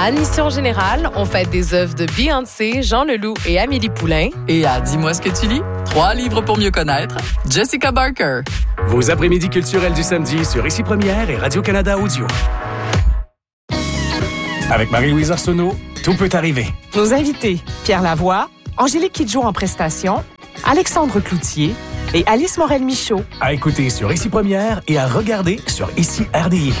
À Admission Générale, on fête des œuvres de Beyoncé, Jean Leloup et Amélie Poulain. Et à Dis-moi ce que tu lis, 3 livres pour mieux connaître, Jessica Barker. Vos après-midi culturels du samedi sur Ici Première et Radio-Canada Audio. Avec Marie-Louise Arsenault, tout peut arriver. Nos invités, Pierre Lavoie, Angélique Kidjo en prestation, Alexandre Cloutier et Alice Morel-Michaud. À écouter sur Ici Première et à regarder sur Ici RDI.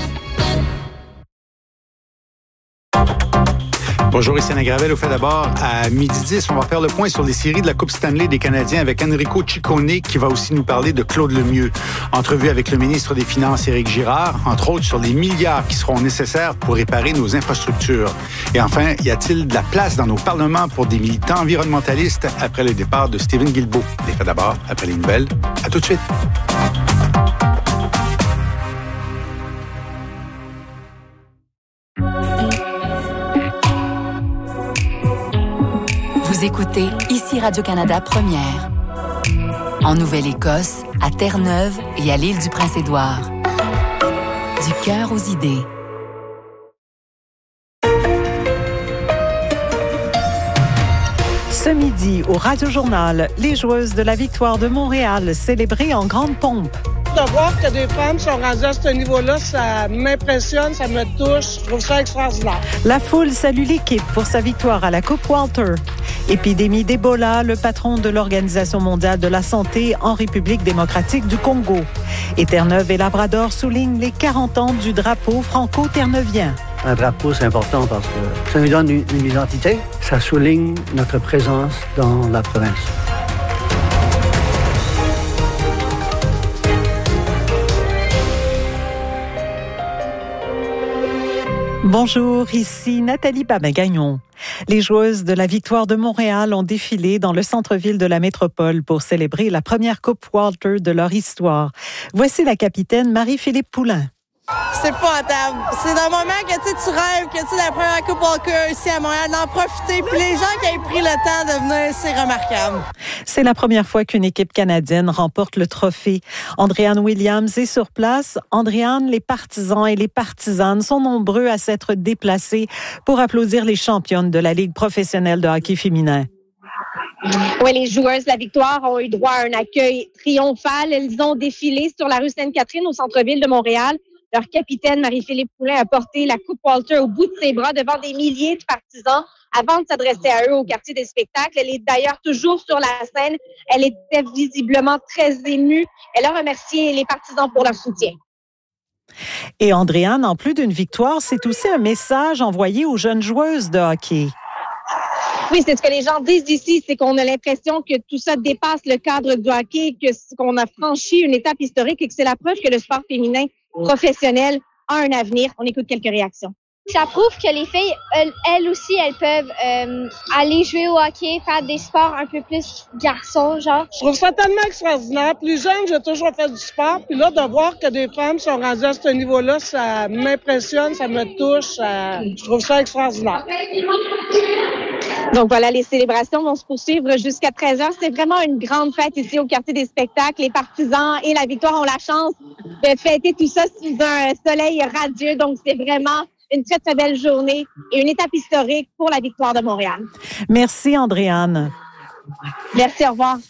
Bonjour, ici Anna Gravel. Au fait d'abord, à 12h10, on va faire le point sur les séries de la Coupe Stanley des Canadiens avec Enrico Ciccone qui va aussi nous parler de Claude Lemieux. Entrevue avec le ministre des Finances, Éric Girard, entre autres sur les milliards qui seront nécessaires pour réparer nos infrastructures. Et enfin, y a-t-il de la place dans nos parlements pour des militants environnementalistes après le départ de Stephen Guilbeault? Les faits d'abord, après les nouvelles. À tout de suite. Vous écoutez Ici Radio-Canada Première. En Nouvelle-Écosse, à Terre-Neuve et à l'île du Prince-Édouard. Du cœur aux idées. Ce midi, au Radio-Journal, les joueuses de la Victoire de Montréal célébrées en grande pompe. De voir que des femmes sont rendues à ce niveau-là, ça m'impressionne, ça me touche. Je trouve ça extraordinaire. La foule salue l'équipe pour sa victoire à la Coupe Walter. Épidémie d'Ebola, le patron de l'Organisation mondiale de la santé en République démocratique du Congo. Et Terre-Neuve et Labrador soulignent les 40 ans du drapeau franco-terneuvien. Un drapeau, c'est important parce que ça nous donne une identité. Ça souligne notre présence dans la province. Bonjour, ici Nathalie Babin-Gagnon. Les joueuses de la Victoire de Montréal ont défilé dans le centre-ville de la métropole pour célébrer la première Coupe Walter de leur histoire. Voici la capitaine Marie-Philippe Poulain. C'est épouvantable. C'est un moment que tu rêves que la première Coupe Walker ici à Montréal, d'en profiter. Puis les gens qui aient pris le temps de venir, c'est remarquable. C'est la première fois qu'une équipe canadienne remporte le trophée. Andréane Williams est sur place. Andréane, les partisans et les partisanes sont nombreux à s'être déplacés pour applaudir les championnes de la Ligue professionnelle de hockey féminin. Oui, les joueuses de la Victoire ont eu droit à un accueil triomphal. Elles ont défilé sur la rue Sainte-Catherine au centre-ville de Montréal. Leur capitaine, Marie-Philippe Poulain, a porté la Coupe Walter au bout de ses bras devant des milliers de partisans avant de s'adresser à eux au quartier des spectacles. Elle est d'ailleurs toujours sur la scène. Elle était visiblement très émue. Elle a remercié les partisans pour leur soutien. Et Andréane, en plus d'une victoire, c'est aussi un message envoyé aux jeunes joueuses de hockey. Oui, c'est ce que les gens disent ici, c'est qu'on a l'impression que tout ça dépasse le cadre du hockey, qu'on a franchi une étape historique et que c'est la preuve que le sport féminin professionnel a un avenir. On écoute quelques réactions. Ça prouve que les filles, elles aussi, elles peuvent aller jouer au hockey, faire des sports un peu plus garçons, genre. Je trouve ça tellement extraordinaire. Plus jeune, j'ai toujours fait du sport. Puis là, de voir que des femmes sont rendues à ce niveau-là, ça m'impressionne, ça me touche. Je trouve ça extraordinaire. Donc voilà, les célébrations vont se poursuivre jusqu'à 13h. C'est vraiment une grande fête ici au quartier des spectacles. Les partisans et la Victoire ont la chance de fêter tout ça sous un soleil radieux. Donc c'est vraiment une très, très belle journée et une étape historique pour la Victoire de Montréal. Merci, Andréane. Merci, au revoir.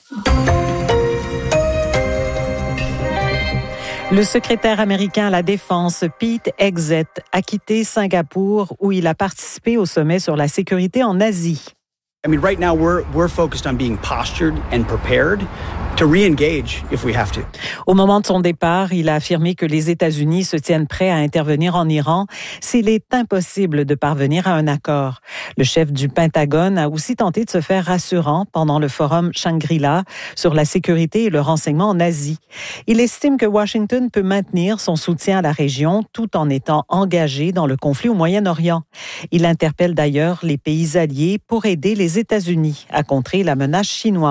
Le secrétaire américain à la Défense, Pete Hegseth, a quitté Singapour où il a participé au sommet sur la sécurité en Asie. I mean, right now we're focused on being postured and prepared to re-engage if we have to. Au moment de son départ, il a affirmé que les États-Unis se tiennent prêts à intervenir en Iran s'il est impossible de parvenir à un accord. Le chef du Pentagone a aussi tenté de se faire rassurant pendant le forum Shangri-La sur la sécurité et le renseignement en Asie. Il estime que Washington peut maintenir son soutien à la région tout en étant engagé dans le conflit au Moyen-Orient. Il interpelle d'ailleurs les pays alliés pour aider les États-Unis à contrer la menace chinoise.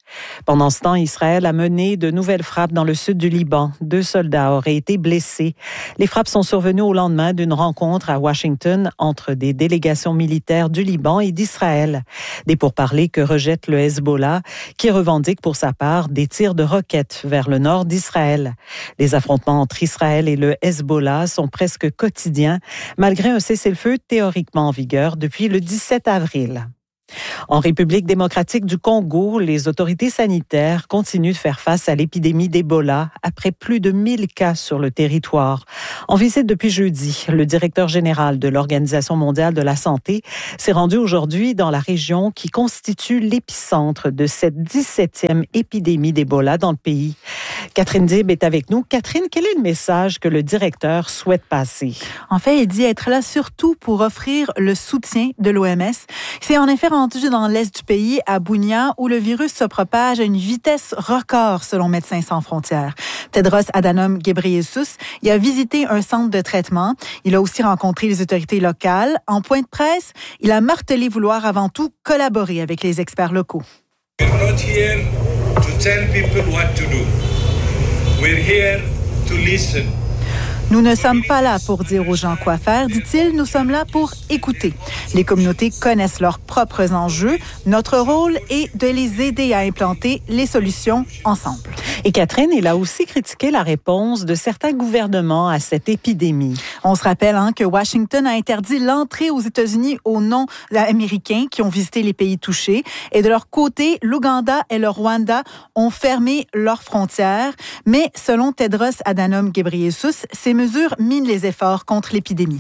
Pendant ce temps, Israël a mené de nouvelles frappes dans le sud du Liban. 2 soldats auraient été blessés. Les frappes sont survenues au lendemain d'une rencontre à Washington entre des délégations militaires du Liban et d'Israël. Des pourparlers que rejette le Hezbollah, qui revendique pour sa part des tirs de roquettes vers le nord d'Israël. Les affrontements entre Israël et le Hezbollah sont presque quotidiens, malgré un cessez-le-feu théoriquement en vigueur depuis le 17 avril. En République démocratique du Congo, les autorités sanitaires continuent de faire face à l'épidémie d'Ebola après plus de 1000 cas sur le territoire. En visite depuis jeudi, le directeur général de l'Organisation mondiale de la santé s'est rendu aujourd'hui dans la région qui constitue l'épicentre de cette 17e épidémie d'Ebola dans le pays. Catherine Dib est avec nous. Catherine, quel est le message que le directeur souhaite passer? En fait, il dit être là surtout pour offrir le soutien de l'OMS. C'est en effet rendu dans l'est du pays, à Bunia, où le virus se propage à une vitesse record, selon Médecins sans frontières. Tedros Adhanom Ghebreyesus y a visité un centre de traitement. Il a aussi rencontré les autorités locales. En point de presse, il a martelé vouloir avant tout collaborer avec les experts locaux. We're not here to tell people what to do. We're here to listen. Nous ne sommes pas là pour dire aux gens quoi faire, dit-il, nous sommes là pour écouter. Les communautés connaissent leurs propres enjeux. Notre rôle est de les aider à implanter les solutions ensemble. Et Catherine, il a aussi critiqué la réponse de certains gouvernements à cette épidémie. On se rappelle que Washington a interdit l'entrée aux États-Unis aux non-américains qui ont visité les pays touchés. Et de leur côté, l'Ouganda et le Rwanda ont fermé leurs frontières. Mais selon Tedros Adhanom Ghebreyesus, ces mesures minent les efforts contre l'épidémie.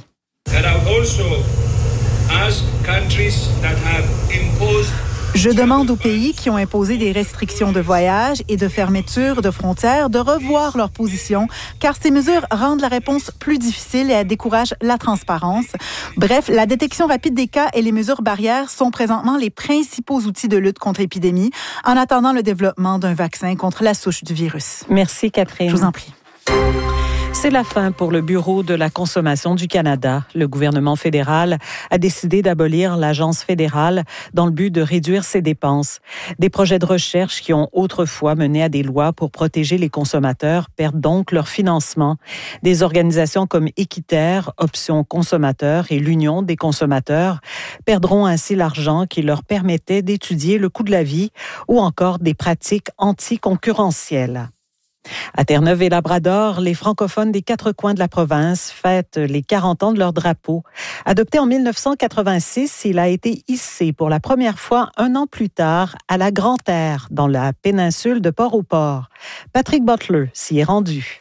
Je demande aux pays qui ont imposé des restrictions de voyage et de fermeture de frontières de revoir leur position, car ces mesures rendent la réponse plus difficile et découragent la transparence. Bref, la détection rapide des cas et les mesures barrières sont présentement les principaux outils de lutte contre l'épidémie, en attendant le développement d'un vaccin contre la souche du virus. Merci Catherine. Je vous en prie. C'est la fin pour le Bureau de la consommation du Canada. Le gouvernement fédéral a décidé d'abolir l'Agence fédérale dans le but de réduire ses dépenses. Des projets de recherche qui ont autrefois mené à des lois pour protéger les consommateurs perdent donc leur financement. Des organisations comme Équiterre, Options consommateurs et l'Union des consommateurs perdront ainsi l'argent qui leur permettait d'étudier le coût de la vie ou encore des pratiques anticoncurrentielles. À Terre-Neuve et Labrador, les francophones des 4 coins de la province fêtent les 40 ans de leur drapeau. Adopté en 1986, il a été hissé pour la première fois 1 an plus tard à la Grande-Terre, dans la péninsule de Port-au-Port. Patrick Butler s'y est rendu.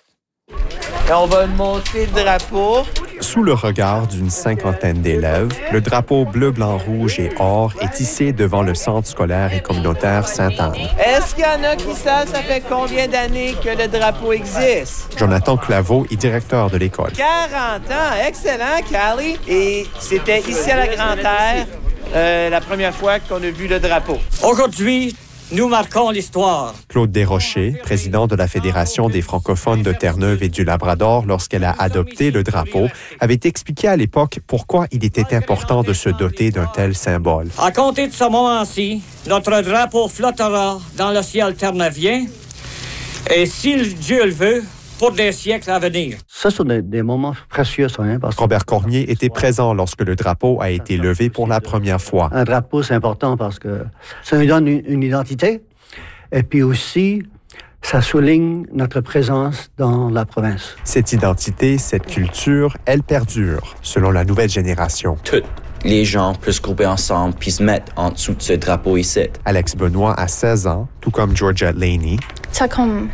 On va monter le drapeau. Sous le regard d'une 50aine d'élèves, le drapeau bleu, blanc, rouge et or est hissé devant le centre scolaire et communautaire Sainte-Anne. Est-ce qu'il y en a qui savent ça fait combien d'années que le drapeau existe? Jonathan Claveau est directeur de l'école. 40 ans! Excellent, Callie! Et c'était ici à la Grande-Terre la première fois qu'on a vu le drapeau. Aujourd'hui, nous marquons l'histoire. Claude Desrochers, président de la Fédération des francophones de Terre-Neuve et du Labrador lorsqu'elle a adopté le drapeau, avait expliqué à l'époque pourquoi il était important de se doter d'un tel symbole. À compter de ce moment-ci, notre drapeau flottera dans le ciel terneuvien et, si Dieu le veut, pour des siècles à venir. Ça, sont des moments précieux, ça. Parce que Robert Cormier était présent lorsque le drapeau a été levé pour la première fois. Un drapeau, c'est important parce que ça nous donne une identité. Et puis aussi, ça souligne notre présence dans la province. Cette identité, cette culture, elle perdure, selon la nouvelle génération. Tous les gens peuvent se grouper ensemble puis se mettre en dessous de ce drapeau ici. Alex Benoît a 16 ans, tout comme Georgia Laney. Ça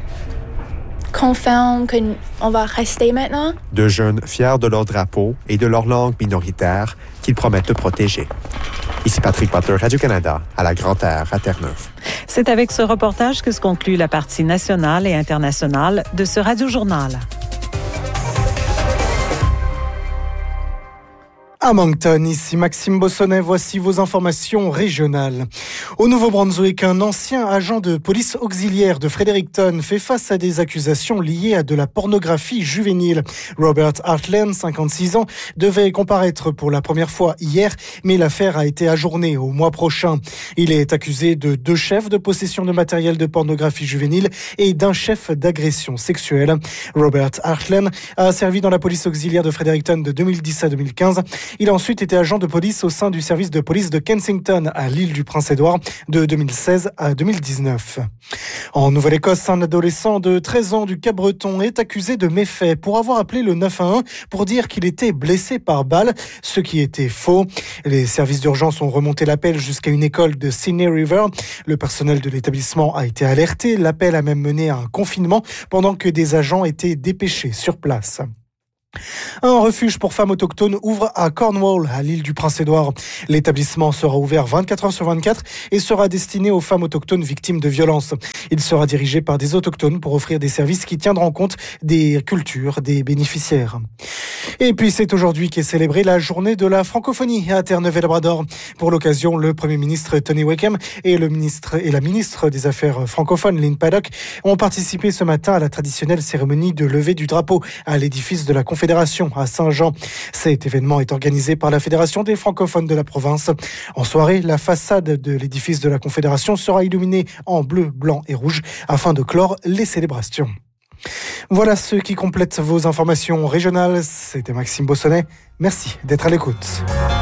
confirme qu'on va rester maintenant. 2 jeunes fiers de leur drapeau et de leur langue minoritaire qu'ils promettent de protéger. Ici Patrick Butler, Radio-Canada, à la Grande-Terre, à Terre-Neuve. C'est avec ce reportage que se conclut la partie nationale et internationale de ce Radio-Journal. À Moncton, ici Maxime Bossonnet, voici vos informations régionales. Au Nouveau-Brunswick, un ancien agent de police auxiliaire de Fredericton fait face à des accusations liées à de la pornographie juvénile. Robert Hartland, 56 ans, devait comparaître pour la première fois hier, mais l'affaire a été ajournée au mois prochain. Il est accusé de 2 chefs de possession de matériel de pornographie juvénile et d'un chef d'agression sexuelle. Robert Hartland a servi dans la police auxiliaire de Fredericton de 2010 à 2015. Il a ensuite été agent de police au sein du service de police de Kensington à l'île du Prince-Édouard de 2016 à 2019. En Nouvelle-Écosse, un adolescent de 13 ans du Cap-Breton est accusé de méfaits pour avoir appelé le 911 pour dire qu'il était blessé par balle, ce qui était faux. Les services d'urgence ont remonté l'appel jusqu'à une école de Sydney River. Le personnel de l'établissement a été alerté. L'appel a même mené à un confinement pendant que des agents étaient dépêchés sur place. Un refuge pour femmes autochtones ouvre à Cornwall, à l'île du Prince-Édouard. L'établissement sera ouvert 24 heures sur 24 et sera destiné aux femmes autochtones victimes de violences. Il sera dirigé par des autochtones pour offrir des services qui tiendront compte des cultures des bénéficiaires. Et puis c'est aujourd'hui qu'est célébrée la journée de la francophonie à Terre-Neuve-et-Labrador. Pour l'occasion, le Premier ministre Tony Wakeham et la ministre des Affaires francophones Lynn Paddock ont participé ce matin à la traditionnelle cérémonie de levée du drapeau à l'édifice de la Confédération à Saint-Jean. Cet événement est organisé par la Fédération des francophones de la province. En soirée, la façade de l'édifice de la Confédération sera illuminée en bleu, blanc et rouge afin de clore les célébrations. Voilà ce qui complète vos informations régionales. C'était Maxime Bossonnet. Merci d'être à l'écoute.